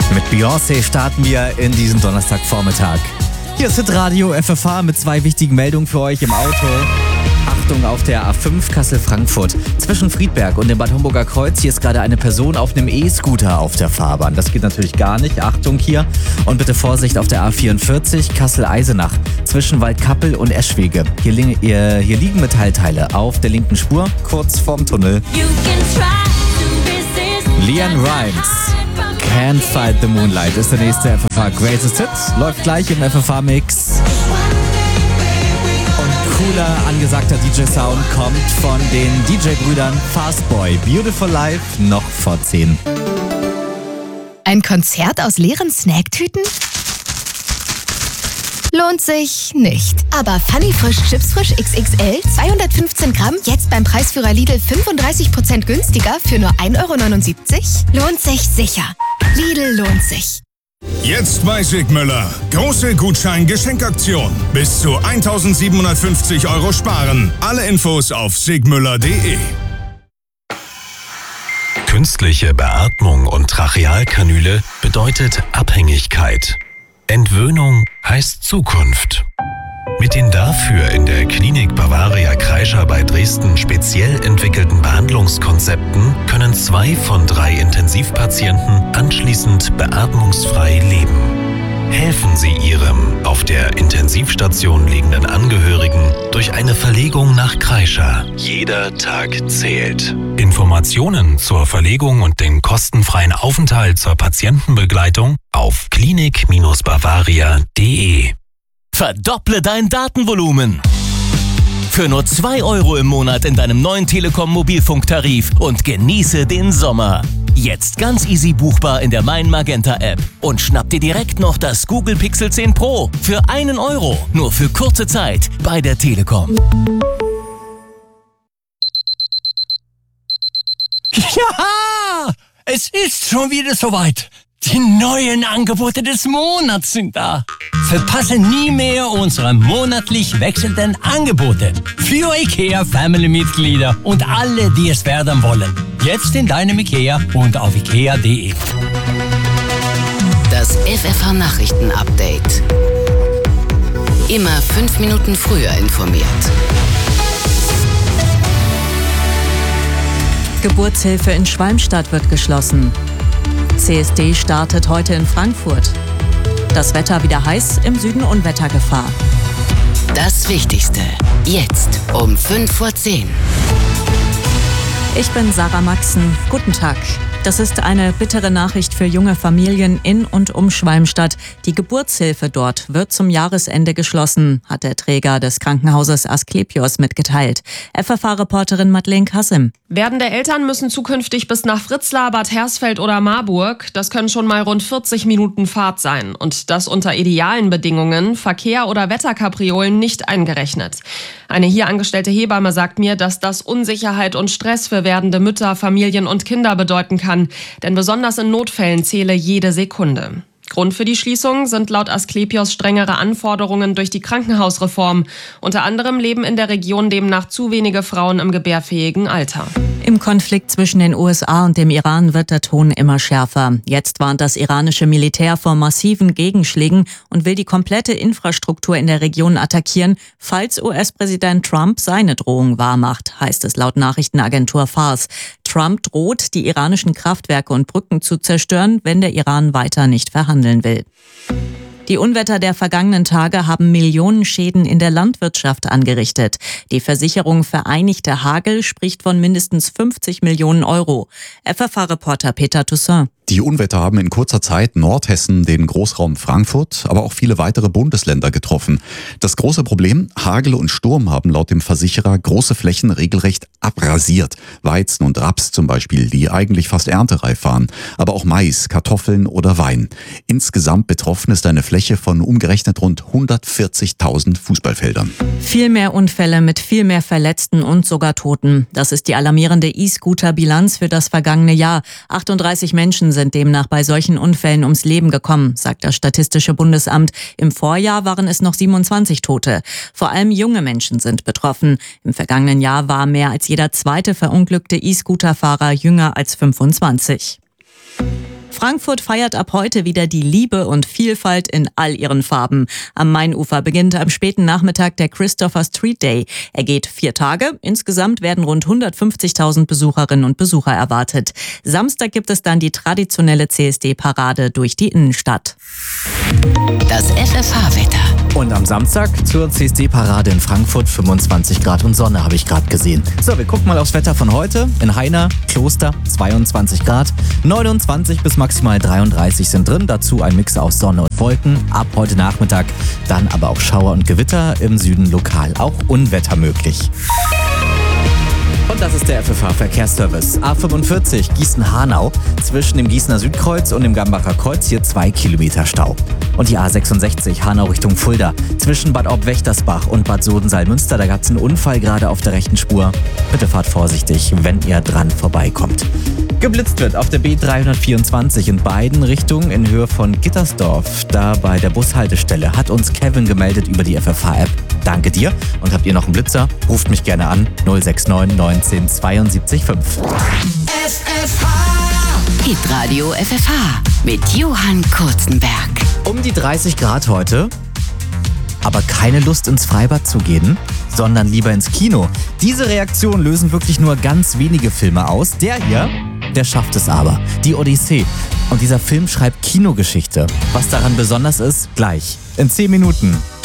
Mit Beyoncé starten wir in diesen Donnerstagvormittag. Hier ist Hitradio FFH mit 2 wichtigen Meldungen für euch im Auto. Achtung auf der A5 Kassel-Frankfurt. Zwischen Friedberg und dem Bad Homburger Kreuz. Hier ist gerade eine Person auf einem E-Scooter auf der Fahrbahn. Das geht natürlich gar nicht. Achtung hier. Und bitte Vorsicht auf der A44 Kassel-Eisenach. Zwischen Waldkappel und Eschwege. Hier liegen Metallteile auf der linken Spur, kurz vorm Tunnel. Leanne Rimes. Can't Fight the Moonlight ist der nächste FFH Greatest Hit. Läuft gleich im FFH-Mix. Cooler, angesagter DJ-Sound kommt von den DJ-Brüdern Fastboy. Beautiful Life noch vor 10. Ein Konzert aus leeren Snacktüten? Lohnt sich nicht. Aber Funny Frisch Chips Frisch XXL 215 Gramm jetzt beim Preisführer Lidl 35% günstiger für nur 1,79 €? Lohnt sich sicher. Lidl lohnt sich. Jetzt bei Sigmüller. Große Gutschein-Geschenkaktion. Bis zu 1.750 € sparen. Alle Infos auf sigmüller.de. Künstliche Beatmung und Trachealkanüle bedeutet Abhängigkeit. Entwöhnung heißt Zukunft. Mit den dafür in der Klinik Bavaria Kreischer bei Dresden speziell entwickelten Behandlungskonzepten können 2 von 3 Intensivpatienten anschließend beatmungsfrei leben. Helfen Sie Ihrem auf der Intensivstation liegenden Angehörigen durch eine Verlegung nach Kreischer. Jeder Tag zählt. Informationen zur Verlegung und den kostenfreien Aufenthalt zur Patientenbegleitung auf klinik-bavaria.de. Verdopple dein Datenvolumen. Für nur 2 € im Monat in deinem neuen Telekom Mobilfunktarif und genieße den Sommer. Jetzt ganz easy buchbar in der Mein Magenta App und schnapp dir direkt noch das Google Pixel 10 Pro für 1 €, nur für kurze Zeit bei der Telekom. Ja, es ist schon wieder soweit. Die neuen Angebote des Monats sind da. Verpasse nie mehr unsere monatlich wechselnden Angebote für IKEA-Family-Mitglieder und alle, die es werden wollen. Jetzt in deinem IKEA und auf ikea.de. Das FFH-Nachrichten-Update. Immer 5 Minuten früher informiert. Geburtshilfe in Schwalmstadt wird geschlossen. CSD startet heute in Frankfurt. Das Wetter wieder heiß, im Süden Unwettergefahr. Das Wichtigste jetzt um 5:10 Uhr. Ich bin Sarah Maxen. Guten Tag. Das ist eine bittere Nachricht für junge Familien in und um Schwalmstadt. Die Geburtshilfe dort wird zum Jahresende geschlossen, hat der Träger des Krankenhauses Asklepios mitgeteilt. FFH-Reporterin Madeleine Kassim. Werdende Eltern müssen zukünftig bis nach Fritzlar, Bad Hersfeld oder Marburg. Das können schon mal rund 40 Minuten Fahrt sein. Und das unter idealen Bedingungen, Verkehr oder Wetterkapriolen nicht eingerechnet. Eine hier angestellte Hebamme sagt mir, dass das Unsicherheit und Stress für werdende Mütter, Familien und Kinder bedeuten kann. Denn besonders in Notfällen zähle jede Sekunde. Grund für die Schließung sind laut Asklepios strengere Anforderungen durch die Krankenhausreform. Unter anderem leben in der Region demnach zu wenige Frauen im gebärfähigen Alter. Im Konflikt zwischen den USA und dem Iran wird der Ton immer schärfer. Jetzt warnt das iranische Militär vor massiven Gegenschlägen und will die komplette Infrastruktur in der Region attackieren, falls US-Präsident Trump seine Drohung wahrmacht, heißt es laut Nachrichtenagentur Fars. Trump droht, die iranischen Kraftwerke und Brücken zu zerstören, wenn der Iran weiter nicht verhandeln will. Die Unwetter der vergangenen Tage haben Millionen Schäden in der Landwirtschaft angerichtet. Die Versicherung Vereinigte Hagel spricht von mindestens 50 Millionen €. FFH-Reporter Peter Toussaint. Die Unwetter haben in kurzer Zeit Nordhessen, den Großraum Frankfurt, aber auch viele weitere Bundesländer getroffen. Das große Problem, Hagel und Sturm haben laut dem Versicherer große Flächen regelrecht abrasiert. Weizen und Raps zum Beispiel, die eigentlich fast erntereif waren. Aber auch Mais, Kartoffeln oder Wein. Insgesamt betroffen ist eine Fläche von umgerechnet rund 140.000 Fußballfeldern. Viel mehr Unfälle mit viel mehr Verletzten und sogar Toten. Das ist die alarmierende E-Scooter-Bilanz für das vergangene Jahr. 38 Menschen sind demnach bei solchen Unfällen ums Leben gekommen, sagt das Statistische Bundesamt. Im Vorjahr waren es noch 27 Tote. Vor allem junge Menschen sind betroffen. Im vergangenen Jahr war mehr als jeder zweite verunglückte E-Scooter-Fahrer jünger als 25. Frankfurt feiert ab heute wieder die Liebe und Vielfalt in all ihren Farben. Am Mainufer beginnt am späten Nachmittag der Christopher Street Day. Er geht 4 Tage. Insgesamt werden rund 150.000 Besucherinnen und Besucher erwartet. Samstag gibt es dann die traditionelle CSD-Parade durch die Innenstadt. Das FFH-Wetter. Und am Samstag zur CSD-Parade in Frankfurt 25 Grad und Sonne, habe ich gerade gesehen. So, wir gucken mal aufs Wetter von heute. In Haina, Kloster, 22 Grad, 29 bis maximal 33 sind drin. Dazu ein Mix aus Sonne und Wolken. Ab heute Nachmittag dann aber auch Schauer und Gewitter, im Süden lokal auch Unwetter möglich. Und das ist der FFH-Verkehrsservice. A45 Gießen-Hanau. Zwischen dem Gießener Südkreuz und dem Gambacher Kreuz hier 2 Kilometer Stau. Und die A66 Hanau Richtung Fulda. Zwischen Bad Ob-Wächtersbach und Bad Sodensalmünster, da gab es einen Unfall gerade auf der rechten Spur. Bitte fahrt vorsichtig, wenn ihr dran vorbeikommt. Geblitzt wird auf der B324 in beiden Richtungen in Höhe von Gittersdorf. Da bei der Bushaltestelle hat uns Kevin gemeldet über die FFH-App. Danke dir. Und habt ihr noch einen Blitzer? Ruft mich gerne an. 069 19 72 5. FFH. Hitradio FFH mit Johann Kurzenberg. Um die 30 Grad heute. Aber keine Lust ins Freibad zu gehen, sondern lieber ins Kino. Diese Reaktion lösen wirklich nur ganz wenige Filme aus. Der hier, der schafft es aber. Die Odyssee. Und dieser Film schreibt Kinogeschichte. Was daran besonders ist, gleich. In 10 Minuten.